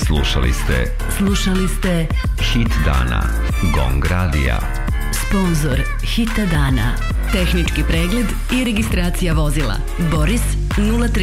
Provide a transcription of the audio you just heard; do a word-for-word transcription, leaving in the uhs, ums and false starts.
Slušali ste Slušali ste Hit dana Gong radija. Sponzor Hita dana. Tehnički pregled i registracija vozila Boris nula tri